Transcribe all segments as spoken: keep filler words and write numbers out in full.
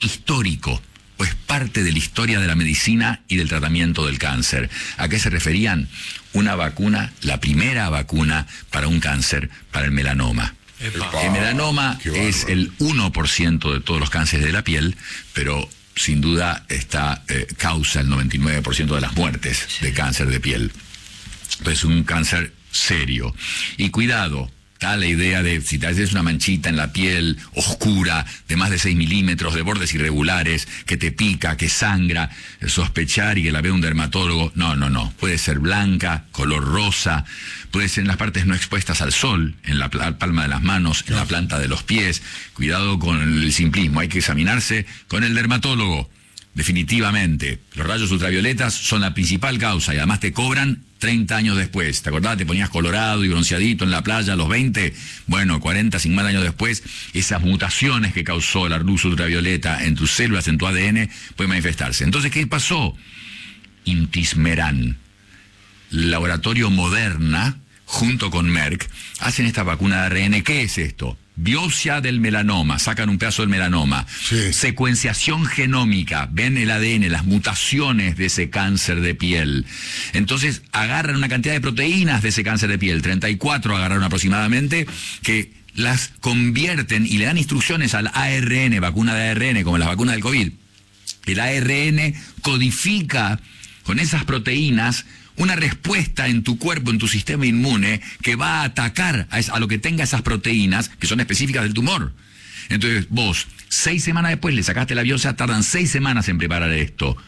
histórico, o es parte de la historia de la medicina y del tratamiento del cáncer. ¿A qué se referían? Una vacuna, la primera vacuna para un cáncer, para el melanoma. Epa. El melanoma es el uno por ciento de todos los cánceres de la piel, pero sin duda esta eh, causa el noventa y nueve por ciento de las muertes sí. de cáncer de piel. Entonces, un cáncer serio. Y cuidado, está la idea de si te haces una manchita en la piel oscura de más de seis milímetros, de bordes irregulares, que te pica, que sangra, sospechar y que la vea un dermatólogo. No, no, no. Puede ser blanca, color rosa, puede ser en las partes no expuestas al sol, en la palma de las manos, en la planta de los pies. Cuidado con el simplismo, hay que examinarse con el dermatólogo. Definitivamente, los rayos ultravioletas son la principal causa y además te cobran treinta años después. ¿Te acordás? Te ponías colorado y bronceadito en la playa a los veinte. Bueno, cuarenta, cincuenta años después, esas mutaciones que causó la luz ultravioleta en tus células, en tu A D N, pueden manifestarse. Entonces, ¿qué pasó? Intismeran, laboratorio Moderna, junto con Merck, hacen esta vacuna de A R N. ¿Qué es esto? Biopsia del melanoma, sacan un pedazo del melanoma, sí. Secuenciación genómica, ven el A D N, las mutaciones de ese cáncer de piel. Entonces agarran una cantidad de proteínas de ese cáncer de piel, treinta y cuatro agarraron aproximadamente, que las convierten y le dan instrucciones al A R N, vacuna de A R N, como las vacunas del COVID. El A R N codifica con esas proteínas una respuesta en tu cuerpo, en tu sistema inmune, que va a atacar a, es, a lo que tenga esas proteínas, que son específicas del tumor. Entonces, vos, seis semanas después le sacaste la biopsia, tardan seis semanas en preparar esto.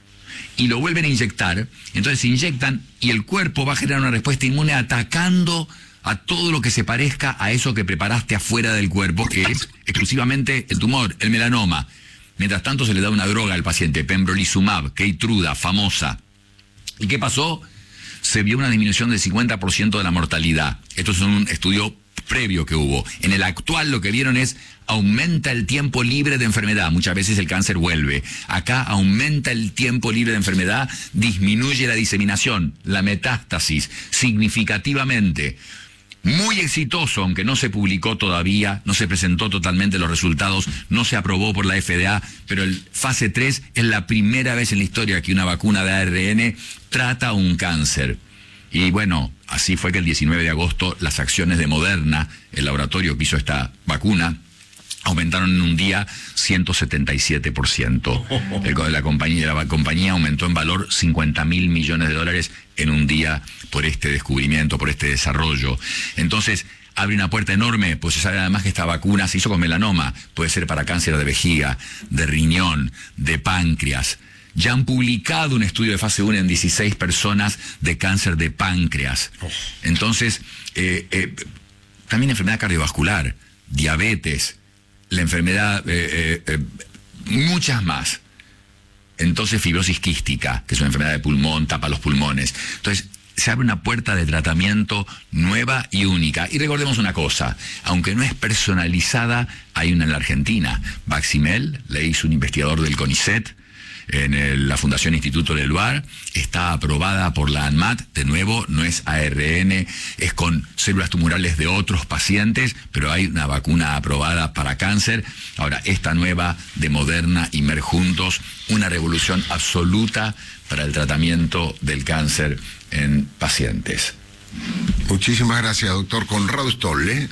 Y lo vuelven a inyectar, entonces se inyectan y el cuerpo va a generar una respuesta inmune atacando a todo lo que se parezca a eso que preparaste afuera del cuerpo, que es exclusivamente el tumor, el melanoma. Mientras tanto se le da una droga al paciente, pembrolizumab, Keytruda, famosa. ¿Y qué pasó? Se vio una disminución del cincuenta por ciento de la mortalidad. Esto es un estudio previo que hubo. En el actual lo que vieron es aumenta el tiempo libre de enfermedad. Muchas veces el cáncer vuelve. Acá aumenta el tiempo libre de enfermedad, disminuye la diseminación, la metástasis, significativamente. Muy exitoso, aunque no se publicó todavía, no se presentó totalmente los resultados, no se aprobó por la F D A, pero el fase tres es la primera vez en la historia que una vacuna de A R N trata un cáncer. Y bueno, así fue que el diecinueve de agosto las acciones de Moderna, el laboratorio que hizo esta vacuna, aumentaron en un día ciento setenta y siete por ciento. El, la, compañía, la compañía aumentó en valor cincuenta mil millones de dólares en un día por este descubrimiento, por este desarrollo. Entonces, abre una puerta enorme, pues se sabe además que esta vacuna se hizo con melanoma, puede ser para cáncer de vejiga, de riñón, de páncreas. Ya han publicado un estudio de fase uno en dieciséis personas de cáncer de páncreas. Entonces, eh, eh, también enfermedad cardiovascular, diabetes, la enfermedad, eh, eh, eh, muchas más. Entonces, fibrosis quística, que es una enfermedad de pulmón, tapa los pulmones. Entonces, se abre una puerta de tratamiento nueva y única. Y recordemos una cosa, aunque no es personalizada, hay una en la Argentina. Baximel, le hizo un investigador del CONICET, en el, la Fundación Instituto Leluar, está aprobada por la ANMAT, de nuevo, no es A R N, es con células tumorales de otros pacientes, pero hay una vacuna aprobada para cáncer. Ahora, esta nueva de Moderna y Merck juntos, una revolución absoluta para el tratamiento del cáncer en pacientes. Muchísimas gracias, doctor Conrado Stoll.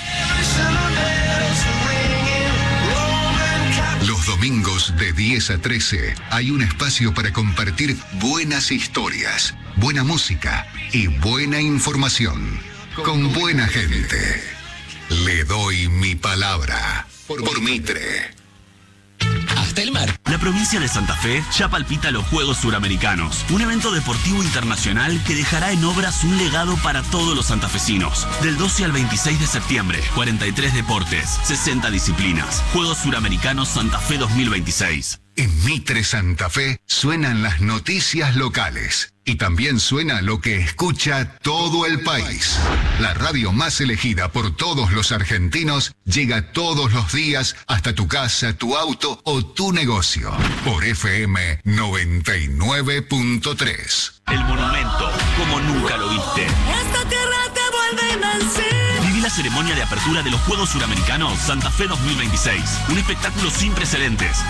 Los domingos de diez a trece hay un espacio para compartir buenas historias, buena música y buena información con buena gente. Le doy mi palabra por Mitre. Hasta el mar. La provincia de Santa Fe ya palpita los Juegos Suramericanos, un evento deportivo internacional que dejará en obras un legado para todos los santafesinos. Del doce al veintiséis de septiembre, cuarenta y tres deportes, sesenta disciplinas. Juegos Suramericanos Santa Fe dos mil veintiséis. En Mitre Santa Fe suenan las noticias locales y también suena lo que escucha todo el país. La radio más elegida por todos los argentinos llega todos los días hasta tu casa, tu auto o tu negocio. Por F M noventa y nueve punto tres. El monumento, como nunca lo viste. Esta tierra te vuelve a vencer. Viví la ceremonia de apertura de los Juegos Suramericanos Santa Fe dos mil veintiséis. Un espectáculo sin precedentes.